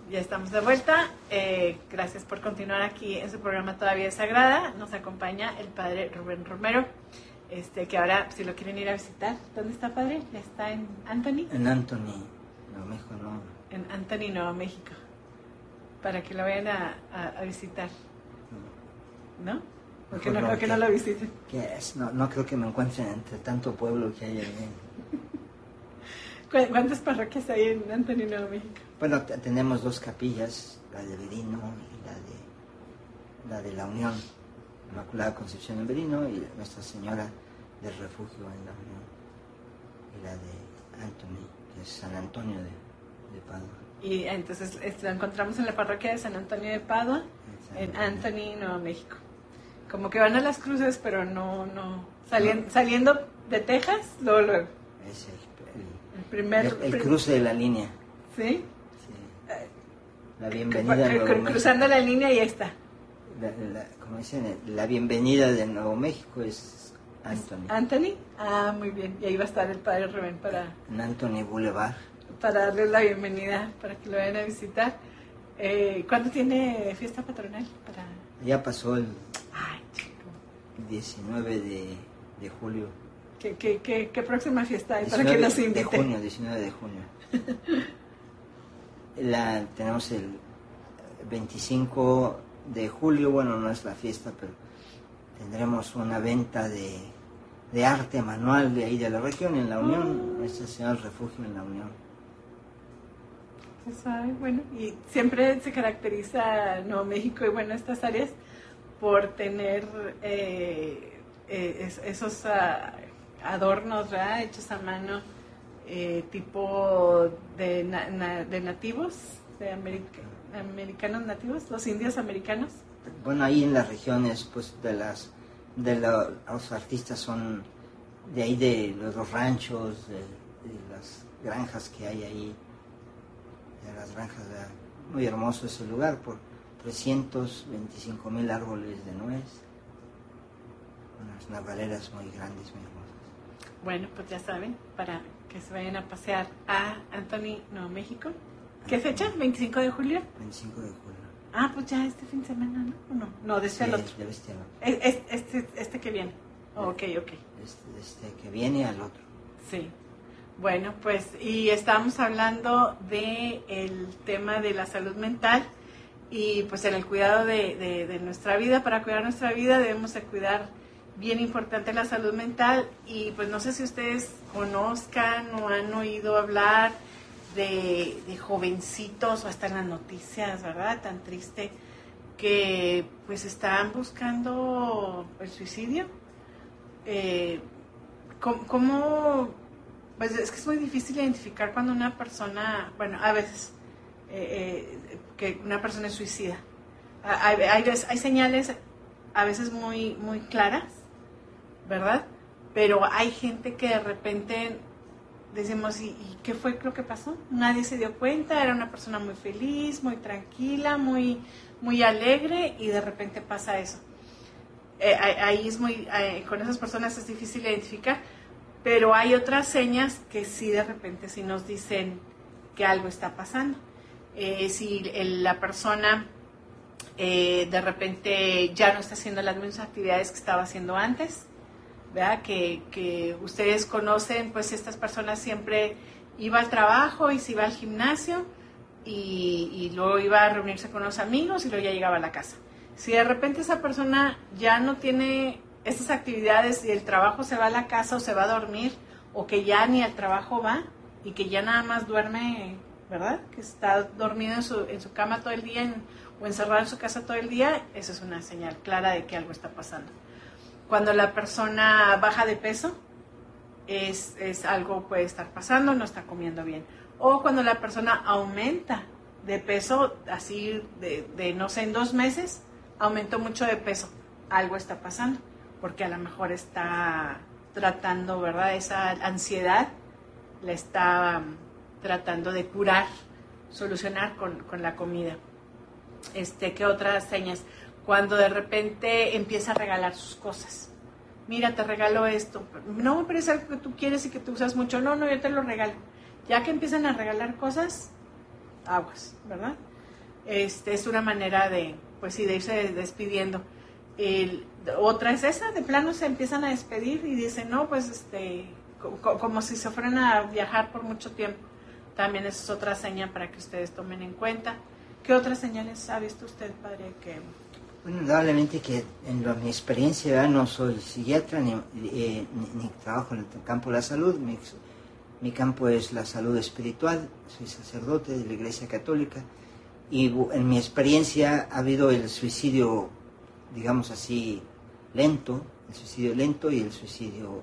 Ya estamos de vuelta. Gracias por continuar aquí en su programa Todavía Sagrada. Nos acompaña el padre Rubén Romero, que ahora, si lo quieren ir a visitar, ¿dónde está, padre? ¿Está en Anthony? En Anthony, Nuevo México, no. En Anthony, Nuevo México. Para que lo vayan a visitar. ¿No? ¿Por qué no lo visiten? ¿Qué es? No creo que me encuentren entre tanto pueblo que hay ahí. ¿Cuántas parroquias hay en Anthony, Nuevo México? Bueno, tenemos 2 capillas, la de Verino y la de la Unión, Inmaculada Concepción en Verino, y Nuestra Señora del Refugio en la Unión, y la de Anthony, que es San Antonio de Padua. Y entonces lo encontramos en la parroquia de San Antonio de Padua, en Anthony, Nuevo México. Como que van a las cruces, pero no. Saliendo de Texas, luego. Es el cruce de la línea. ¿Sí? Sí. La bienvenida de Nuevo México. Cruzando la línea y ahí está. Como dicen, la bienvenida de Nuevo México es Anthony. ¿Anthony? Ah, muy bien. Y ahí va a estar el padre Rubén en Anthony Boulevard. Para darles la bienvenida, para que lo vayan a visitar. ¿Cuándo tiene fiesta patronal? Ya pasó el Ay, chico. 19 de julio. ¿Qué próxima fiesta hay para que nos invite? 19 de junio. Tenemos el 25 de julio, bueno, no es la fiesta, pero tendremos una venta de arte manual de ahí de la región, en la Unión, Nuestra Señora del Refugio en la Unión. Bueno, y siempre se caracteriza Nuevo México y bueno, estas áreas por tener esos adornos, ¿verdad? Hechos a mano, tipo de nativos, de americanos nativos, los indios americanos. Bueno, ahí en las regiones, pues los artistas son de ahí, de los ranchos, de las granjas que hay ahí, de las granjas, muy hermoso ese lugar, por 325,000 árboles de nuez, unas navaleras muy grandes, muy hermosas. Bueno, pues ya saben, para que se vayan a pasear a Anthony, Nuevo México. ¿Qué fecha? ¿25 de julio? 25 de julio. Ah, pues ya este fin de semana, ¿no? ¿O no? No, de este al otro. De este al otro. Este que viene. Ok. Este que viene al otro. Sí. Bueno, pues, y estábamos hablando del tema de la salud mental y pues en el cuidado de nuestra vida. Para cuidar nuestra vida debemos de cuidar bien importante la salud mental y pues no sé si ustedes conozcan o han oído hablar de jovencitos o hasta en las noticias, ¿verdad? Tan triste que pues están buscando el suicidio. ¿Cómo? Pues es que es muy difícil identificar cuando una persona, bueno, a veces que una persona es suicida. Hay señales a veces muy, muy claras, ¿verdad? Pero hay gente que de repente decimos, ¿y qué fue lo que pasó? Nadie se dio cuenta, era una persona muy feliz, muy tranquila, muy, muy alegre y de repente pasa eso. Ahí es con esas personas es difícil identificar, pero hay otras señas que sí de repente sí nos dicen que algo está pasando. Si la persona de repente ya no está haciendo las mismas actividades que estaba haciendo antes, ¿verdad? Que ustedes conocen, pues estas personas siempre iba al trabajo y se iba al gimnasio y luego iba a reunirse con los amigos y luego ya llegaba a la casa. Si de repente esa persona ya no tiene estas actividades y el trabajo se va a la casa o se va a dormir o que ya ni al trabajo va y que ya nada más duerme, ¿verdad? Que está dormido en su cama todo el día o encerrado en su casa todo el día, esa es una señal clara de que algo está pasando. Cuando la persona baja de peso, es algo puede estar pasando, no está comiendo bien. O cuando la persona aumenta de peso, así de no sé, en 2 meses, aumentó mucho de peso, algo está pasando, porque a lo mejor está tratando, ¿verdad? Esa ansiedad la está tratando de curar, solucionar con la comida. ¿Qué otras señas? Cuando de repente empieza a regalar sus cosas. Mira, te regalo esto. No, pero es algo que tú quieres y que tú usas mucho. No, yo te lo regalo. Ya que empiezan a regalar cosas, aguas, ¿verdad? es una manera de, pues sí, de irse despidiendo. Otra es esa, de plano se empiezan a despedir y dicen, no, pues como si se fueran a viajar por mucho tiempo. También esa es otra señal para que ustedes tomen en cuenta. ¿Qué otras señales ha visto usted, padre? Bueno, indudablemente que en mi experiencia no soy psiquiatra ni trabajo en el campo de la salud. Mi campo es la salud espiritual, soy sacerdote de la Iglesia Católica y en mi experiencia ha habido el suicidio, digamos así, lento, el suicidio lento y el suicidio,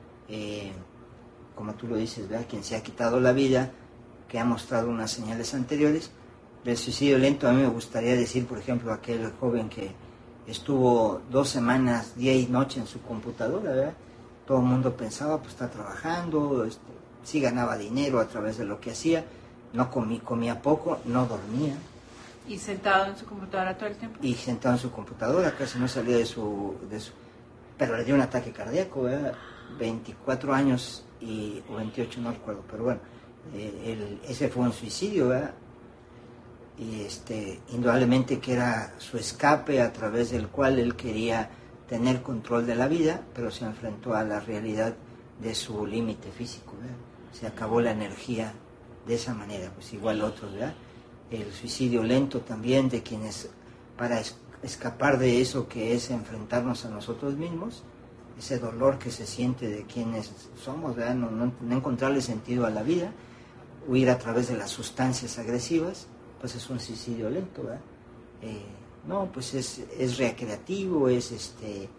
como tú lo dices, ¿verdad? Quien se ha quitado la vida, que ha mostrado unas señales anteriores. Del suicidio lento a mí me gustaría decir, por ejemplo, aquel joven que estuvo 2 semanas, día y noche en su computadora, ¿verdad? Todo el mundo pensaba, pues está trabajando, sí ganaba dinero a través de lo que hacía, no comía poco, no dormía. ¿Y sentado en su computadora todo el tiempo? Y sentado en su computadora, casi no salía de su... Pero le dio un ataque cardíaco, ¿verdad? 24 años o 28, no recuerdo, pero bueno, ese fue un suicidio, ¿verdad? Y indudablemente que era su escape a través del cual él quería tener control de la vida, pero se enfrentó a la realidad de su límite físico, ¿verdad? Se acabó la energía de esa manera, pues igual otros, ¿verdad? El suicidio lento también de quienes, para escapar de eso que es enfrentarnos a nosotros mismos, ese dolor que se siente de quienes somos, ¿verdad? No encontrarle sentido a la vida, huir a través de las sustancias agresivas, pues es un suicidio lento, ¿verdad? No, pues es recreativo, es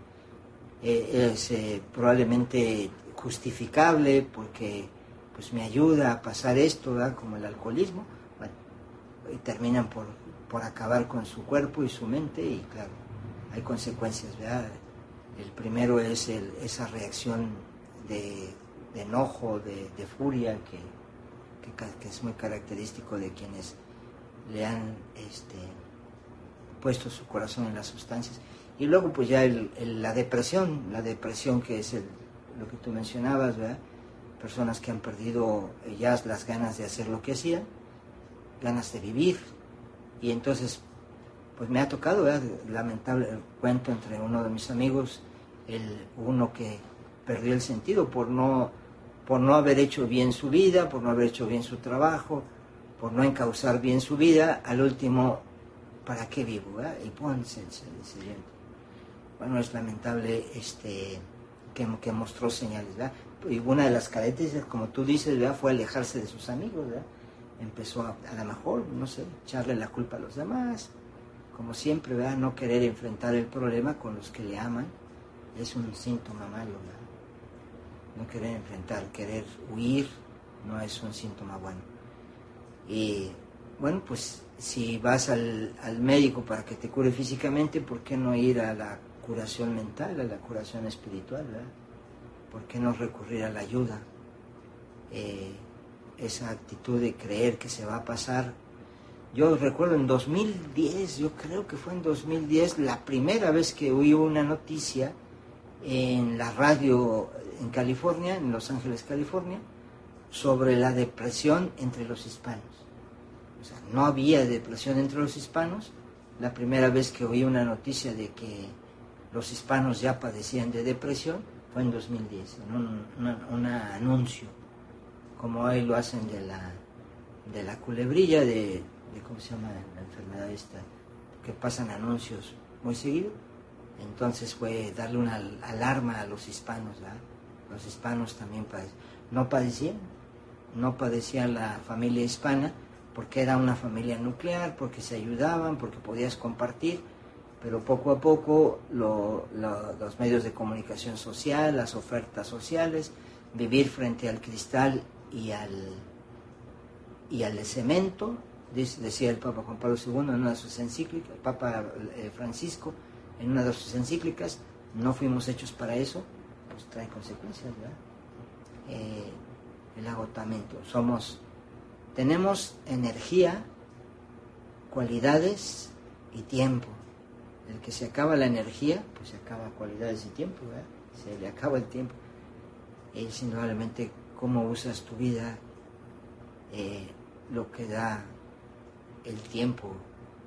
probablemente justificable porque pues me ayuda a pasar esto, ¿verdad? Como el alcoholismo, bueno, y terminan por acabar con su cuerpo y su mente y claro, hay consecuencias, ¿verdad? El primero es esa reacción de enojo, de furia que es muy característico de quienes le han puesto su corazón en las sustancias. Y luego pues ya la depresión que es lo que tú mencionabas, ¿verdad? Personas que han perdido ya las ganas de hacer lo que hacían, ganas de vivir, y entonces pues me ha tocado, ¿verdad? Lamentable el cuento entre uno de mis amigos, uno que perdió el sentido por no haber hecho bien su vida, por no haber hecho bien su trabajo, por no encauzar bien su vida, al último, ¿para qué vivo? ¿Verdad? Y pónganse el siguiente. Bueno, es lamentable que mostró señales, ¿verdad? Y una de las características, como tú dices, ¿verdad? Fue alejarse de sus amigos, ¿verdad? Empezó a lo mejor, no sé, echarle la culpa a los demás, como siempre, ¿verdad? No querer enfrentar el problema con los que le aman, es un síntoma malo, ¿verdad? No querer enfrentar, querer huir, no es un síntoma bueno. Y bueno, pues si vas al médico para que te cure físicamente, ¿por qué no ir a la curación mental, a la curación espiritual, ¿verdad? ¿Por qué no recurrir a la ayuda? Esa actitud de creer que se va a pasar. Yo recuerdo en 2010, yo creo que fue en 2010, la primera vez que oí una noticia en la radio en California, en Los Ángeles, California, sobre la depresión entre los hispanos. O sea, no había depresión entre los hispanos. La primera vez que oí una noticia de que los hispanos ya padecían de depresión fue en 2010, en un anuncio, como hoy lo hacen de la culebrilla, de ¿cómo se llama la enfermedad esta? Que pasan anuncios muy seguido. Entonces fue darle una alarma a los hispanos, ¿verdad? Los hispanos también no padecían la familia hispana, porque era una familia nuclear, porque se ayudaban, porque podías compartir, pero poco a poco los medios de comunicación social, las ofertas sociales, vivir frente al cristal y al cemento, decía el Papa Juan Pablo II en una de sus encíclicas, el Papa Francisco en una de sus encíclicas, no fuimos hechos para eso, pues trae consecuencias, ¿verdad? El agotamiento, tenemos energía, cualidades y tiempo. El que se acaba la energía, pues se acaba cualidades y tiempo, ¿verdad? Se le acaba el tiempo. Es indudablemente cómo usas tu vida, lo que da el tiempo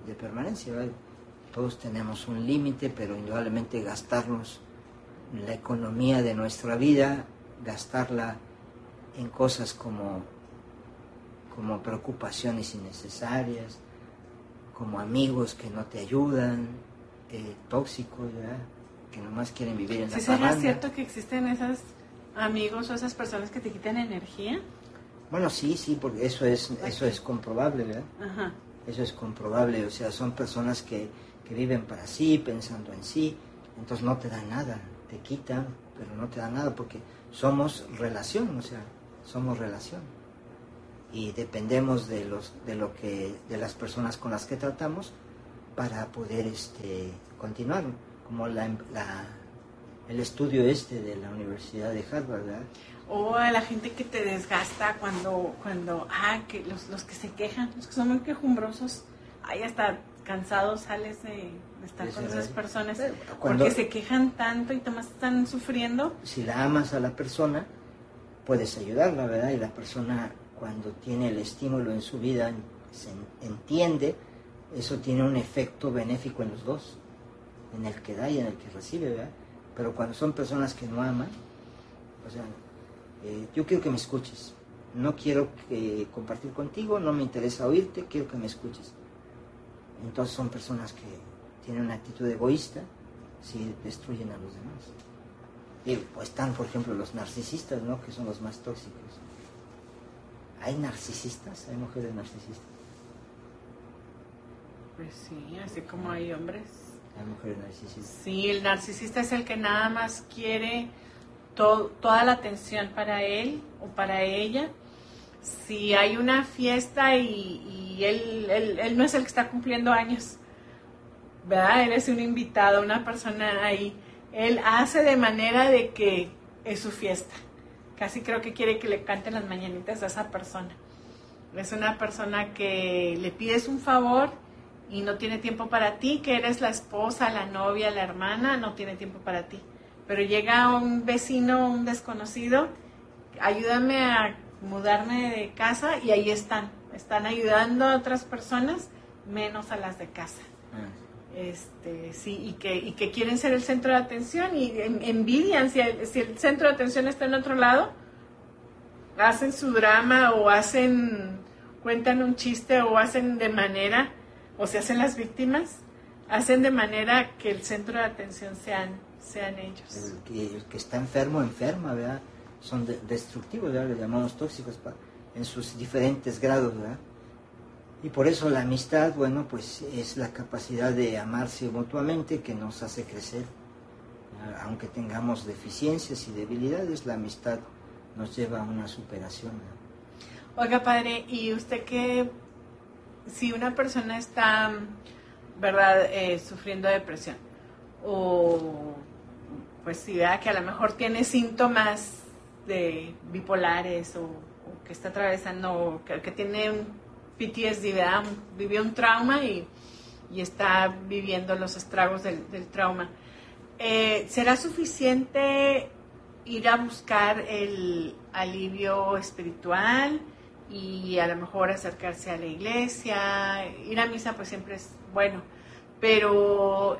de permanencia, ¿verdad? Todos tenemos un límite, pero indudablemente gastarnos la economía de nuestra vida, gastarla en cosas como preocupaciones innecesarias, como amigos que no te ayudan, tóxicos, ¿verdad? Que nomás quieren vivir en la parranda. ¿Será cierto que existen esos amigos o esas personas que te quitan energía? Bueno, sí, porque eso es comprobable, ¿verdad? Ajá. Eso es comprobable, o sea, son personas que viven para sí, pensando en sí, entonces no te dan nada, te quitan, pero no te dan nada, porque somos relación, o sea, somos relación. Y dependemos de las personas con las que tratamos para poder continuar, como el estudio de la Universidad de Harvard, ¿verdad? O a la gente que te desgasta cuando que los que se quejan, los que son muy quejumbrosos, hasta cansados sales de estar con esas personas, porque se quejan tanto y además están sufriendo. Si la amas a la persona, puedes ayudarla, ¿verdad? Y la persona, cuando tiene el estímulo en su vida, se entiende, eso tiene un efecto benéfico en los dos, en el que da y en el que recibe, ¿verdad? Pero cuando son personas que no aman, o sea, yo quiero que me escuches, no quiero compartir contigo, no me interesa oírte, quiero que me escuches. Entonces son personas que tienen una actitud egoísta, si destruyen a los demás. Y pues están, por ejemplo, los narcisistas, ¿no? Que son los más tóxicos. ¿Hay narcisistas? ¿Hay mujeres narcisistas? Pues sí, así como hay hombres. Hay mujeres narcisistas. Sí, el narcisista es el que nada más quiere toda la atención para él o para ella. Si hay una fiesta y él no es el que está cumpliendo años, ¿verdad? Él es un invitado, una persona ahí. Él hace de manera de que es su fiesta. Casi creo que quiere que le canten las mañanitas a esa persona. Es una persona que le pides un favor y no tiene tiempo para ti, que eres la esposa, la novia, la hermana, no tiene tiempo para ti. Pero llega un vecino, un desconocido, ayúdame a mudarme de casa, y ahí están ayudando a otras personas, menos a las de casa. Sí, y que quieren ser el centro de atención y envidian si el centro de atención está en otro lado, hacen su drama o cuentan un chiste o hacen de manera, o se hacen las víctimas, hacen de manera que el centro de atención sean ellos. El que está enferma, ¿verdad? Son destructivos, ¿verdad? Les llamamos tóxicos en sus diferentes grados, ¿verdad? Y por eso la amistad, bueno, pues es la capacidad de amarse mutuamente que nos hace crecer. Aunque tengamos deficiencias y debilidades, la amistad nos lleva a una superación, ¿verdad? Oiga, padre, ¿y usted si una persona está, ¿verdad?, sufriendo depresión, o pues si vea que a lo mejor tiene síntomas de bipolares o que está atravesando, que tiene un PTSD, ¿verdad?, vivió un trauma y está viviendo los estragos del trauma, ¿será suficiente ir a buscar el alivio espiritual y a lo mejor acercarse a la iglesia? Ir a misa pues siempre es bueno, pero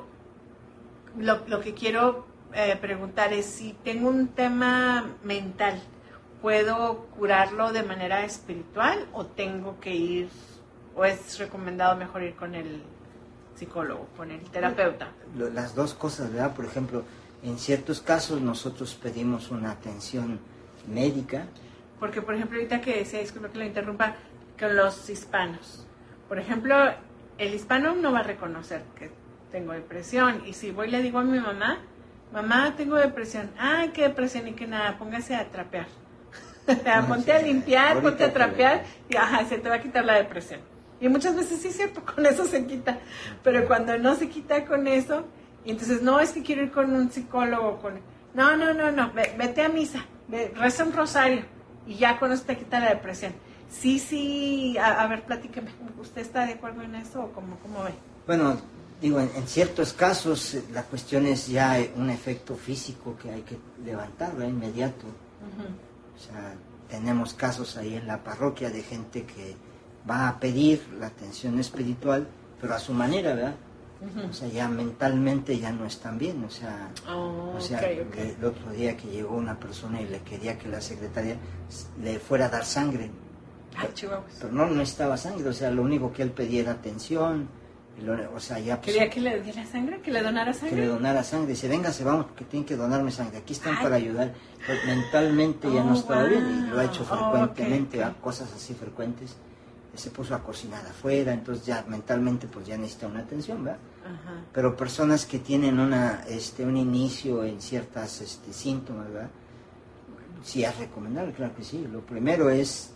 lo que quiero preguntar es si tengo un tema mental, ¿puedo curarlo de manera espiritual o tengo que ir, o es recomendado mejor ir con el psicólogo, con el terapeuta? Las dos cosas, ¿verdad? Por ejemplo, en ciertos casos nosotros pedimos una atención médica. Porque, por ejemplo, ahorita que decía, disculpe que lo interrumpa, con los hispanos. Por ejemplo, el hispano no va a reconocer que tengo depresión. Y si voy y le digo a mi mamá, tengo depresión. Ah, ¿qué depresión? Y que nada, póngase a trapear. Ponte a limpiar, ponte a trapear y se te va a quitar la depresión. Y muchas veces sí es cierto, con eso se quita. Pero cuando no se quita con eso, y entonces no, es que quiero ir con un psicólogo. No, vete a misa, reza un rosario y ya con eso te quita la depresión. Sí, a ver, platíqueme, ¿usted está de acuerdo en eso o cómo ve? Bueno, digo, en ciertos casos la cuestión es ya un efecto físico que hay que levantarlo inmediato. O sea, tenemos casos ahí en la parroquia de gente que va a pedir la atención espiritual, pero a su manera, ¿verdad? O sea, ya mentalmente ya no están bien, o sea, okay. El otro día que llegó una persona y le quería que la secretaria le fuera a dar sangre, pero no necesitaba sangre, o sea, lo único que él pedía era atención, o sea, ya... Pues, ¿quería que le diera sangre? ¿Que le donara sangre? Que le donara sangre, dice, véngase, vamos, porque tienen que donarme sangre, aquí están para ayudar, pero mentalmente ya no estaba bien, y lo ha hecho frecuentemente, okay. Cosas así frecuentes, se puso a cocinar afuera, entonces ya mentalmente pues ya necesita una atención, ¿verdad? Ajá. Pero personas que tienen un inicio en ciertas síntomas, ¿verdad? Sí es recomendable, claro que sí. Lo primero es,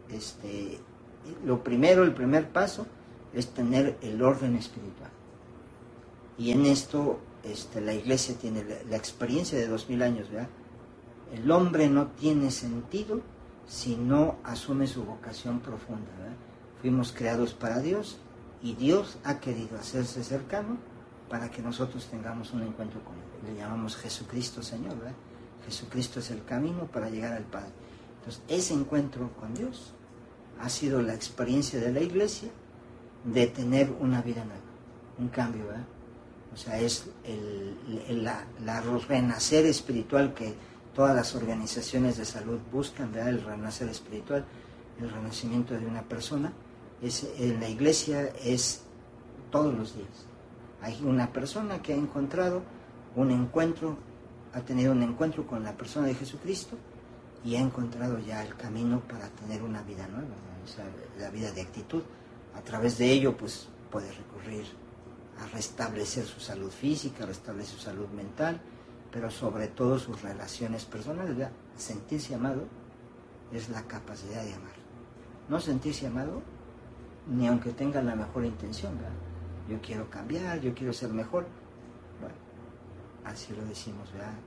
el primer paso es tener el orden espiritual. Y en esto la iglesia tiene la experiencia de 2000 años, ¿verdad? El hombre no tiene sentido si no asume su vocación profunda, ¿verdad? Fuimos creados para Dios y Dios ha querido hacerse cercano para que nosotros tengamos un encuentro con Él. Le llamamos Jesucristo Señor, ¿verdad? Jesucristo es el camino para llegar al Padre. Entonces, ese encuentro con Dios ha sido la experiencia de la iglesia de tener una vida nueva, un cambio, ¿verdad? O sea, es la renacer espiritual que todas las organizaciones de salud buscan, ¿verdad? El renacer espiritual, el renacimiento de una persona. En la iglesia es todos los días. Hay una persona que ha encontrado un encuentro, ha tenido un encuentro con la persona de Jesucristo y ha encontrado ya el camino para tener una vida nueva, ¿no? O sea, la vida de actitud. A través de ello, pues, puede recurrir a restablecer su salud física, restablecer su salud mental, pero sobre todo sus relaciones personales, ¿verdad? Sentirse amado es la capacidad de amar. No sentirse amado ni aunque tenga la mejor intención, ¿verdad? Yo quiero cambiar, yo quiero ser mejor. Bueno, así lo decimos, ¿verdad?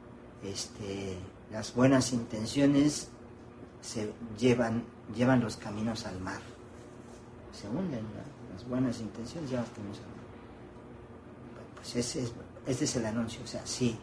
Las buenas intenciones se llevan los caminos al mar. Se hunden, ¿verdad? Las buenas intenciones llevan los caminos al mar. Pues este es el anuncio, o sea, sí.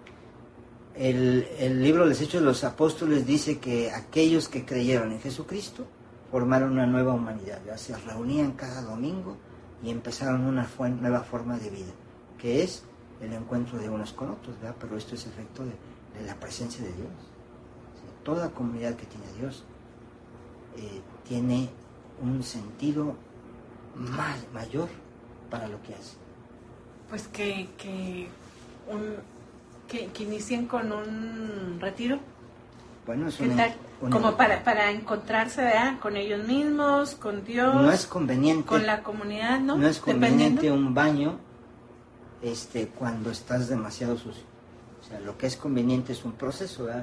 El libro de los Hechos de los Apóstoles dice que aquellos que creyeron en Jesucristo formaron una nueva humanidad, ¿verdad? Se reunían cada domingo y empezaron una nueva forma de vida, que es el encuentro de unos con otros, ¿verdad? Pero esto es efecto de la presencia de Dios. O sea, toda comunidad que tiene a Dios tiene un sentido mayor para lo que hace. Pues que inicien con un retiro. Bueno, es como para encontrarse, ¿verdad? Con ellos mismos, con Dios. No es conveniente. Con la comunidad, ¿no? No es conveniente un baño cuando estás demasiado sucio. O sea, lo que es conveniente es un proceso, ¿verdad?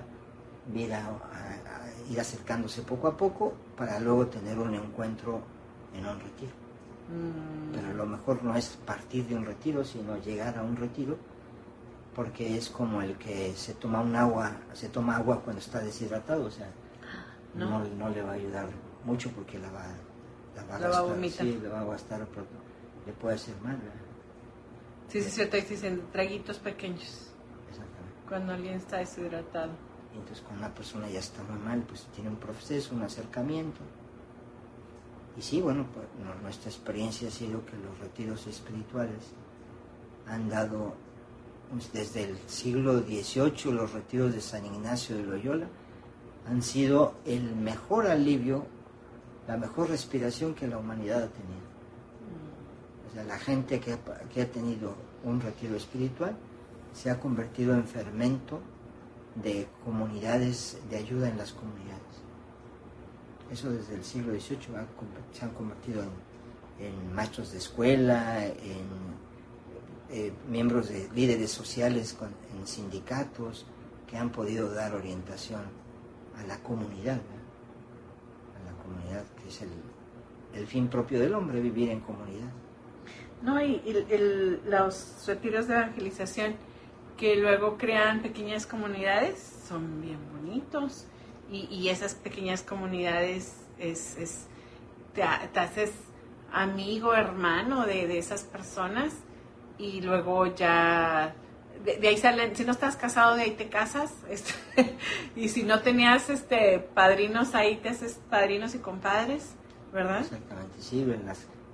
Ir acercándose poco a poco para luego tener un encuentro en un retiro. Pero lo mejor no es partir de un retiro, sino llegar a un retiro, porque es como el que se toma agua cuando está deshidratado, o sea, no le va a ayudar mucho porque la va a gastar, sí, la va a gastar, pero le puede hacer mal, ¿verdad? Sí, cierto, dicen traguitos pequeños. Exactamente. Cuando alguien está deshidratado. Entonces, cuando una persona ya está muy mal, pues tiene un proceso, un acercamiento. Y sí, bueno, pues, nuestra experiencia ha sido que los retiros espirituales han dado, desde el siglo XVIII, los retiros de San Ignacio de Loyola han sido el mejor alivio, la mejor respiración que la humanidad ha tenido. O sea, la gente que ha tenido un retiro espiritual se ha convertido en fermento de comunidades, de ayuda en las comunidades. Eso desde el siglo XVIII se han convertido en maestros de escuela, en miembros de líderes sociales, en sindicatos, que han podido dar orientación a la comunidad, ¿verdad? A la comunidad, que es el fin propio del hombre, vivir en comunidad. No, y los retiros de evangelización que luego crean pequeñas comunidades son bien bonitos, y esas pequeñas comunidades te haces amigo, hermano de esas personas, y luego ya de ahí salen. Si no estás casado, de ahí te casas, y si no tenías padrinos, ahí te haces padrinos y compadres, ¿verdad? Exactamente, sí,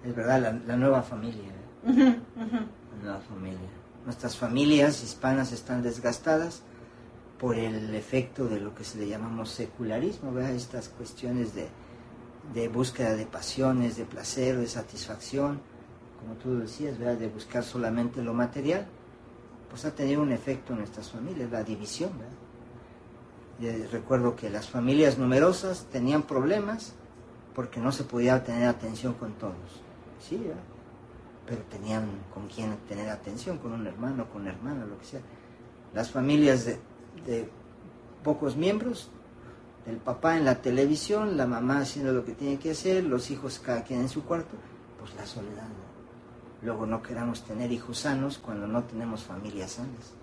Es verdad, la nueva familia. Uh-huh, uh-huh. La nueva familia. Nuestras familias hispanas están desgastadas por el efecto de lo que se le llamamos secularismo, ¿verdad? Estas cuestiones de búsqueda de pasiones, de placer, de satisfacción, como tú decías, ¿verdad? De buscar solamente lo material, pues ha tenido un efecto en nuestras familias, la división, ¿verdad? Recuerdo que las familias numerosas tenían problemas porque no se podía tener atención con todos, sí, ¿verdad? Pero tenían con quién tener atención, con un hermano, con una hermana, lo que sea. Las familias de pocos miembros, el papá en la televisión, la mamá haciendo lo que tiene que hacer, los hijos cada quien en su cuarto, pues la soledad, ¿no? Luego no queramos tener hijos sanos cuando no tenemos familias sanas.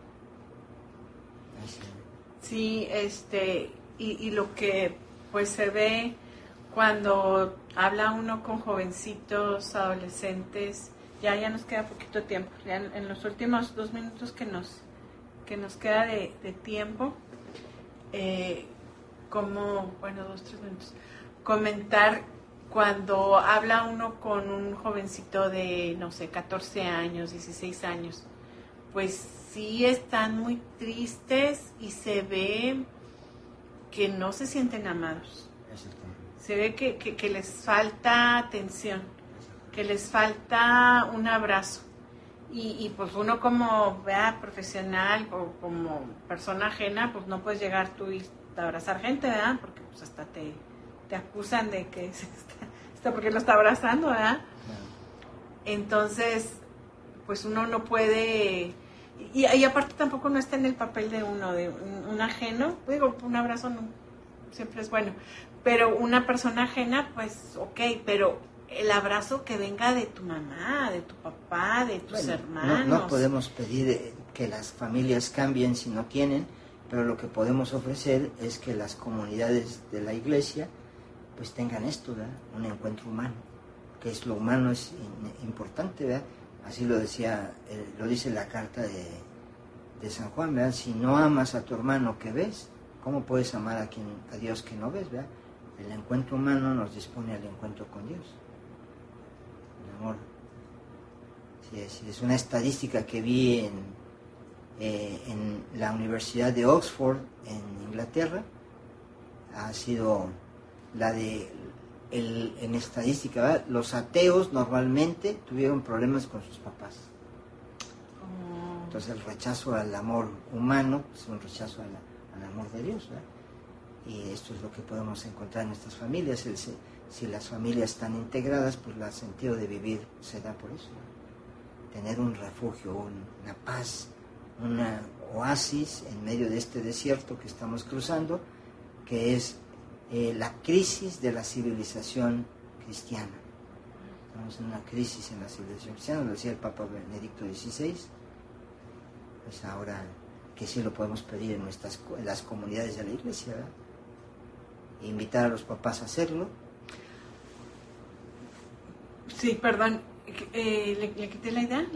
Sí, y lo que pues se ve cuando habla uno con jovencitos, adolescentes, ya nos queda poquito tiempo, ya en los últimos 2 minutos que nos queda de tiempo, 2, 3 minutos, comentar cuando habla uno con un jovencito de, no sé, 14 años, 16 años, pues sí están muy tristes y se ve que no se sienten amados. Se ve que les falta atención, que les falta un abrazo. Y pues uno como profesional o como persona ajena, pues no puedes llegar tú y abrazar gente, ¿verdad? Porque pues hasta te acusan de que porque lo está abrazando, ¿verdad? Entonces, pues uno no puede, y aparte tampoco no está en el papel de uno, de un ajeno. Digo, un abrazo no, siempre es bueno, pero una persona ajena, pues ok, pero el abrazo que venga de tu mamá, de tu papá, de tus hermanos. No podemos pedir que las familias cambien si no quieren, pero lo que podemos ofrecer es que las comunidades de la iglesia pues tengan esto, ¿verdad? Un encuentro humano, que es lo humano, es importante, ¿verdad? Así lo decía, lo dice la carta de San Juan, ¿verdad? Si no amas a tu hermano que ves, ¿cómo puedes amar a Dios que no ves, ¿verdad? El encuentro humano nos dispone al encuentro con Dios. El amor. Sí, es una estadística que vi en la Universidad de Oxford, en Inglaterra. Ha sido la de, en estadística, ¿verdad? Los ateos normalmente tuvieron problemas con sus papás. Entonces el rechazo al amor humano es un rechazo al amor de Dios, ¿verdad? Y esto es lo que podemos encontrar en nuestras familias. Si las familias están integradas, pues el sentido de vivir se da por eso, ¿no? Tener un refugio, una paz, una oasis en medio de este desierto que estamos cruzando, que es la crisis de la civilización cristiana. Estamos en una crisis en la civilización cristiana, lo decía el Papa Benedicto XVI. Pues ahora que sí lo podemos pedir en las comunidades de la iglesia, ¿verdad? E invitar a los papás a hacerlo. Sí, perdón, le quité la idea.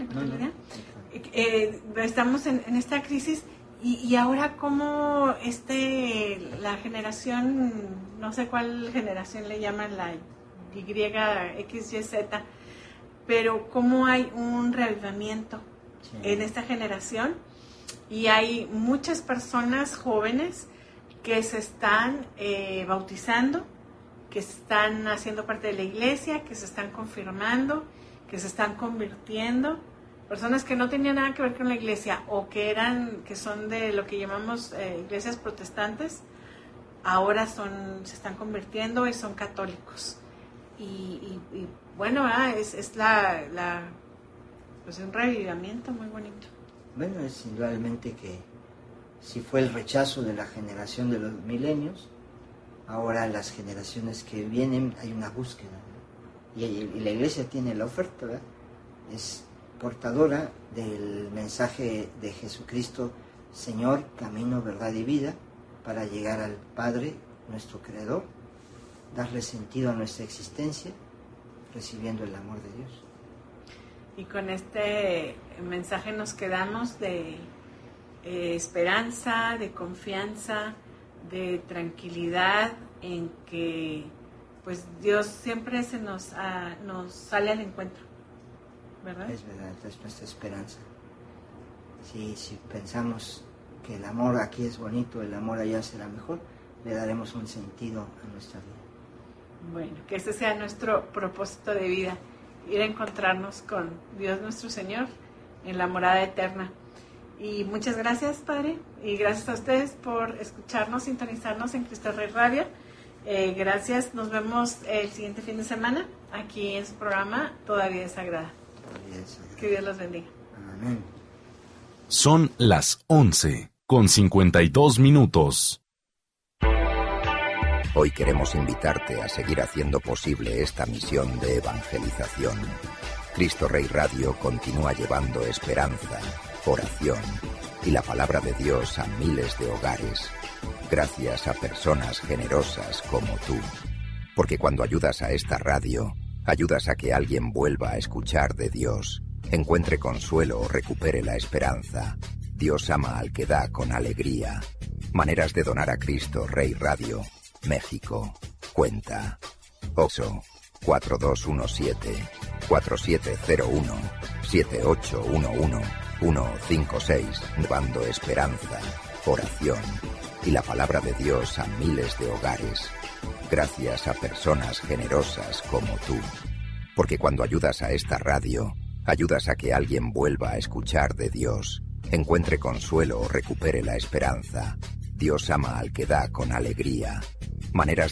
Estamos en esta crisis y ahora como la generación, no sé cuál generación le llaman, la YXYZ, pero cómo hay un reavivamiento en esta generación y hay muchas personas jóvenes que se están bautizando, que están haciendo parte de la iglesia, que se están confirmando, que se están convirtiendo, personas que no tenían nada que ver con la iglesia o que son de lo que llamamos iglesias protestantes, ahora se están convirtiendo y son católicos. Y bueno, es pues un revivimiento muy bonito. Bueno, es indudablemente que si fue el rechazo de la generación de los milenios, ahora las generaciones que vienen hay una búsqueda, ¿no? Y la iglesia tiene la oferta, ¿verdad? Es portadora del mensaje de Jesucristo, Señor, camino, verdad y vida, para llegar al Padre, nuestro Creador, darle sentido a nuestra existencia, recibiendo el amor de Dios. Y con este mensaje nos quedamos de esperanza, de confianza, de tranquilidad en que pues Dios siempre nos sale al encuentro, ¿verdad? Es verdad, es nuestra esperanza. Si pensamos que el amor aquí es bonito, el amor allá será mejor, le daremos un sentido a nuestra vida. Bueno, que ese sea nuestro propósito de vida, ir a encontrarnos con Dios nuestro Señor en la morada eterna. Y muchas gracias, Padre, y gracias a ustedes por escucharnos, sintonizarnos en Cristo Rey Radio. Gracias, nos vemos el siguiente fin de semana aquí en su programa Todavía es Sagrada. Que Dios los bendiga. Amén. Son las 11:52. Hoy queremos invitarte a seguir haciendo posible esta misión de evangelización. Cristo Rey Radio continúa llevando esperanza, oración y la palabra de Dios a miles de hogares, gracias a personas generosas como tú. Porque cuando ayudas a esta radio, ayudas a que alguien vuelva a escuchar de Dios, encuentre consuelo o recupere la esperanza. Dios ama al que da con alegría. Maneras de donar a Cristo Rey Radio. México. Cuenta OXXO 4217-4701-7811-156, llevando esperanza, oración y la palabra de Dios a miles de hogares, gracias a personas generosas como tú. Porque cuando ayudas a esta radio, ayudas a que alguien vuelva a escuchar de Dios, encuentre consuelo o recupere la esperanza. Dios ama al que da con alegría. Maneras